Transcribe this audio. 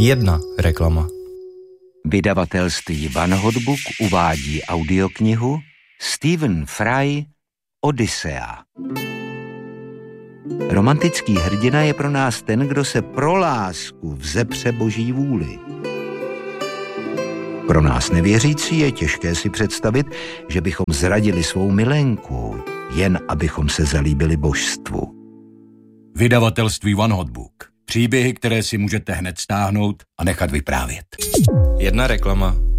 Jedna reklama. Vydavatelství One Hot Book uvádí audioknihu Stephen Fry Odyssea. Romantický hrdina je pro nás ten, kdo se pro lásku vzepře Boží vůli. Pro nás nevěřící je těžké si představit, že bychom zradili svou milenku, jen abychom se zalíbili božstvu. Vydavatelství One Hot Book. Příběhy, které si můžete hned stáhnout a nechat vyprávět. Jedna reklama.